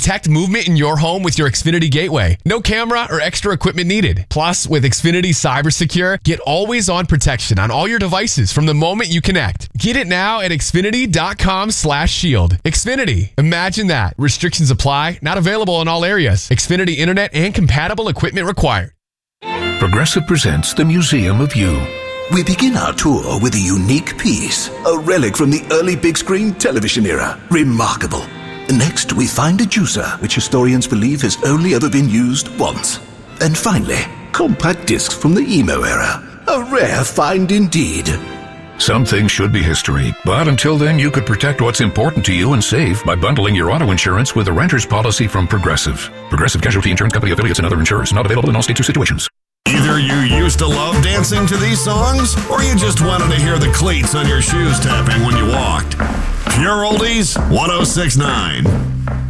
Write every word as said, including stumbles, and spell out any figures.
Detect movement in your home with your Xfinity gateway. No camera or extra equipment needed. Plus, with Xfinity Cyber Secure, get always-on protection on all your devices from the moment you connect. Get it now at Xfinity.com slash shield. Xfinity. Imagine that. Restrictions apply. Not available in all areas. Xfinity Internet and compatible equipment required. Progressive presents the Museum of You. We begin our tour with a unique piece, a relic from the early big screen television era. Remarkable. Next, we find a juicer, which historians believe has only ever been used once. And finally, compact discs from the emo era. A rare find indeed. Some things should be history, but until then you could protect what's important to you and save by bundling your auto insurance with a renter's policy from Progressive. Progressive Casualty Insurance Company affiliates and other insurers. Not available in all states or situations. Either you used to love dancing to these songs, or you just wanted to hear the cleats on your shoes tapping when you walked. Pure Oldies, one oh six point nine.